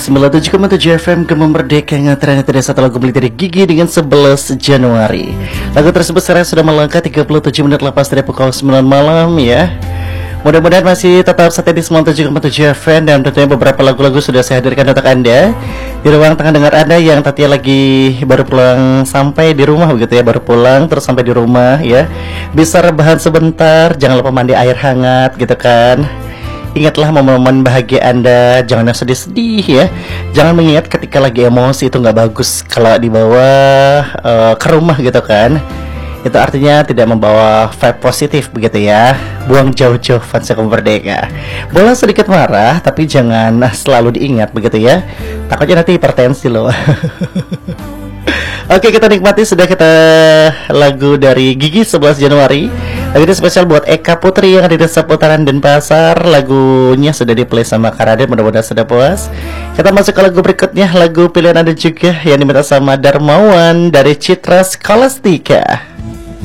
97,7 FM Gema Merdeka yang ternyata ada satu lagu beli dari Gigi dengan 11 Januari. Lagu tersebut sekarang sudah melangkah 37 menit lepas dari pukul 9 malam ya. Mudah-mudahan masih tetap setia di 97,7 FM dan tentunya beberapa lagu-lagu sudah saya hadirkan untuk Anda di ruang tengah dengar Anda yang tadinya lagi baru pulang sampai di rumah begitu ya, baru pulang terus sampai di rumah ya. Bisa rebahan sebentar, jangan lupa mandi air hangat gitu kan. Ingatlah momen-momen bahagia Anda, jangan yang sedih-sedih ya. Jangan mengingat ketika lagi emosi itu nggak bagus kalau dibawa ke rumah gitu kan. Itu artinya tidak membawa vibe positif begitu ya. Buang jauh-jauh fans Gema Merdeka. Boleh sedikit marah tapi jangan selalu diingat begitu ya. Takutnya nanti hipertensi loh. Oke, kita nikmati sudah kita lagu dari Gigi 11 Januari. Lagu ini spesial buat Eka Putri yang ada di seputaran Denpasar. Lagunya sudah di play sama Karade, mudah-mudahan sudah puas. Kita masuk ke lagu berikutnya, lagu pilihan Anda juga yang diminta sama Darmawan dari Citra Scholastika.